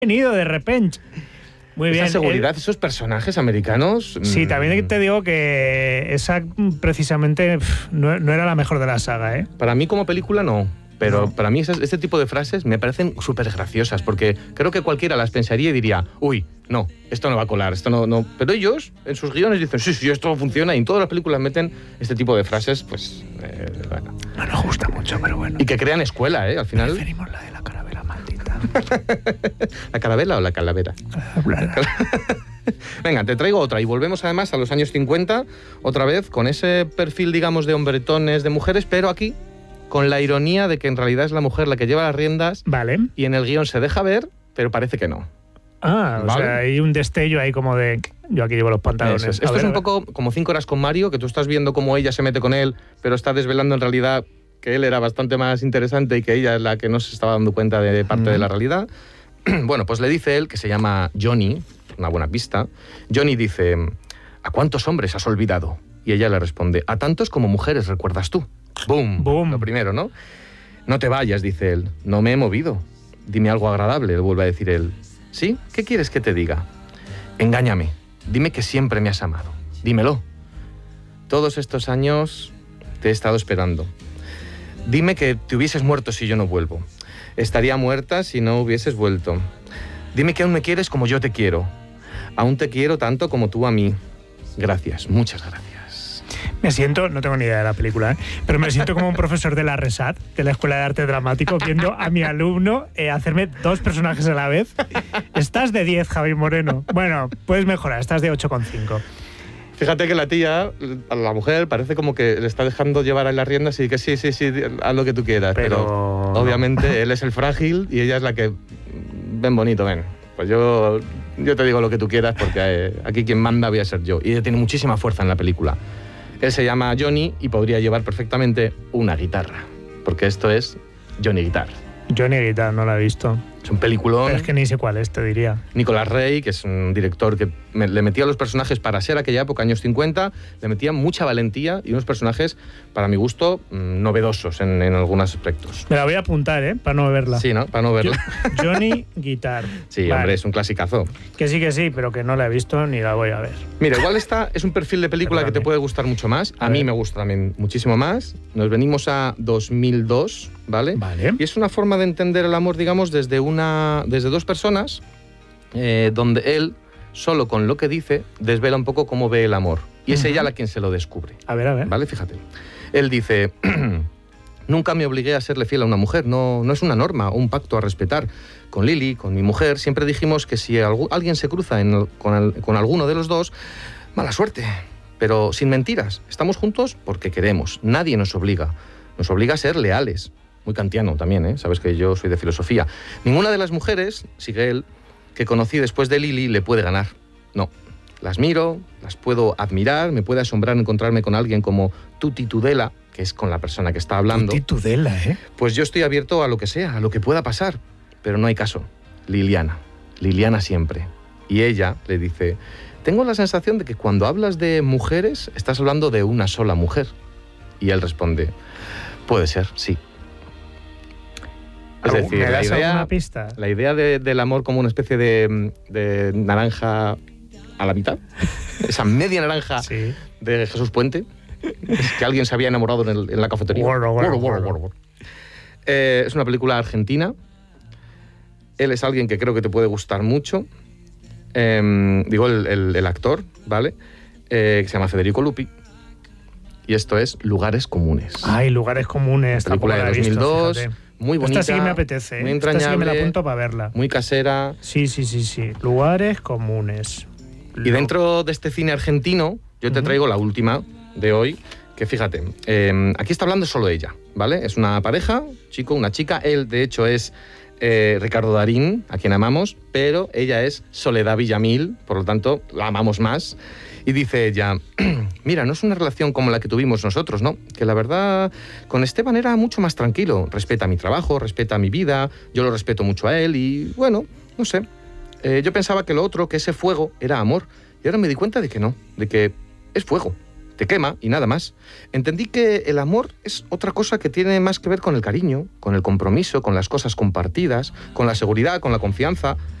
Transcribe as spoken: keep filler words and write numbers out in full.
venido de repente. Muy Esa bien. seguridad, eh, esos personajes americanos... Sí, mmm... también te digo que esa precisamente pff, no, no era la mejor de la saga, ¿eh? Para mí como película no, pero no. para mí esas, este tipo de frases me parecen súper graciosas, porque creo que cualquiera las pensaría y diría, uy, no, esto no va a colar, esto no... no. Pero ellos, en sus guiones, dicen, sí, sí, esto funciona, y en todas las películas meten este tipo de frases, pues, eh, bueno. No nos gusta mucho, pero bueno. Y que crean escuela, ¿eh? Al final... Preferimos la de la carabela maldita. ¿La carabela o la calavera? Venga, te traigo otra y volvemos además a los años cincuenta, otra vez con ese perfil, digamos, de hombretones, de mujeres, pero aquí con la ironía de que en realidad es la mujer la que lleva las riendas. Vale. Y en el guión se deja ver, pero parece que no. Ah, ¿vale? O sea, hay un destello ahí como de... Yo aquí llevo los pantalones. Es. Esto ver, es un poco como Cinco horas con Mario, que tú estás viendo cómo ella se mete con él, pero está desvelando en realidad que él era bastante más interesante y que ella es la que no se estaba dando cuenta de parte mm. de la realidad. Bueno, pues le dice él, que se llama Johnny, una buena pista. Johnny dice, ¿a cuántos hombres has olvidado? Y ella le responde, a tantos como mujeres recuerdas tú. ¡Bum! Boom. Lo primero, ¿no? No te vayas, dice él. No me he movido. Dime algo agradable, le vuelve a decir él. ¿Sí? ¿Qué quieres que te diga? Engáñame. Dime que siempre me has amado. Dímelo. Todos estos años te he estado esperando. Dime que te hubieses muerto si yo no vuelvo. Estaría muerta si no hubieses vuelto. Dime que aún me quieres como yo te quiero. Aún te quiero tanto como tú a mí. Gracias, muchas gracias. Me siento, no tengo ni idea de la película, ¿eh? Pero me siento como un profesor de la RESAT, de la Escuela de Arte Dramático, viendo a mi alumno eh, hacerme dos personajes a la vez. Estás de diez, Javi Moreno. Bueno, puedes mejorar, estás de ocho coma cinco. Fíjate que la tía, a la mujer, parece como que le está dejando llevar a las riendas y que sí, sí, sí, haz lo que tú quieras. Pero, pero obviamente él es el frágil y ella es la que... Ven bonito, ven. Pues yo, yo te digo lo que tú quieras porque eh, aquí quien manda voy a ser yo. Y ella tiene muchísima fuerza en la película. Él se llama Johnny y podría llevar perfectamente una guitarra. Porque esto es Johnny Guitar. Johnny Guitar, no la he visto. Es un peliculón. Pero es que ni sé cuál es, te diría. Nicolas Rey, que es un director que me, le metía a los personajes para ser aquella época, años cincuenta, le metía mucha valentía y unos personajes, para mi gusto, mmm, novedosos en, en algunos aspectos. Me la voy a apuntar, ¿eh? Para no verla. Sí, ¿no? Para no verla. Yo, Johnny Guitar. Sí, vale. Hombre, es un clasicazo. Que sí, que sí, pero que no la he visto ni la voy a ver. Mira, igual esta es un perfil de película Perdón, que te puede gustar mucho más. A, a mí me gusta también muchísimo más. Nos venimos a dos mil dos, ¿vale? Vale. Y es una forma de entender el amor, digamos, desde una... desde dos personas, eh, donde él, solo con lo que dice, desvela un poco cómo ve el amor. Y es uh-huh. ella la quien se lo descubre. A ver, a ver. ¿Vale? Fíjate. Él dice, nunca me obligué a serle fiel a una mujer, no, no es una norma o un pacto a respetar. Con Lily, con mi mujer, siempre dijimos que si algo, alguien se cruza en, con, el, con alguno de los dos, mala suerte. Pero sin mentiras, estamos juntos porque queremos, nadie nos obliga. Nos obliga a ser leales. Muy kantiano también, ¿eh? Sabes que yo soy de filosofía. Ninguna de las mujeres, sigue él, que conocí después de Lily le puede ganar. No. Las miro, las puedo admirar, me puede asombrar encontrarme con alguien como Tuti Tudela, que es con la persona que está hablando. Tuti Tudela, ¿eh? Pues yo estoy abierto a lo que sea, a lo que pueda pasar. Pero no hay caso. Liliana. Liliana siempre. Y ella le dice, tengo la sensación de que cuando hablas de mujeres, estás hablando de una sola mujer. Y él responde, puede ser, sí. Es decir, ¿Me das la idea, alguna pista? La idea de, del amor como una especie de, de naranja a la mitad, esa media naranja sí. de Jesús Puente, es que alguien se había enamorado en, el, en la cafetería. Bueno, bueno, bueno, bueno. Eh, es una película argentina. Él es alguien que creo que te puede gustar mucho. Eh, digo, el, el, el actor, ¿vale? Eh, que se llama Federico Lupi. Y esto es Lugares Comunes. Ay, Lugares Comunes. Película de dos mil dos. Visto, muy bonita. Esta sí que me apetece, ¿eh? Muy entrañable. Esta sí que me la apunto para verla. Muy casera. Sí, sí, sí, sí. Lugares Comunes. Y dentro de este cine argentino, yo te uh-huh. traigo la última de hoy, que fíjate, eh, aquí está hablando solo ella, ¿vale? Es una pareja, chico, una chica. Él, de hecho, es eh, Ricardo Darín, a quien amamos, pero ella es Soledad Villamil, por lo tanto, la amamos más. Y dice ella, mira, no es una relación como la que tuvimos nosotros, ¿no? Que la verdad, con Esteban era mucho más tranquilo. Respeta mi trabajo, respeta mi vida, yo lo respeto mucho a él y, bueno, no sé. Eh, yo pensaba que lo otro, que ese fuego, era amor. Y ahora me di cuenta de que no, de que es fuego. Te quema y nada más. Entendí que el amor es otra cosa que tiene más que ver con el cariño, con el compromiso, con las cosas compartidas, con la seguridad, con la confianza.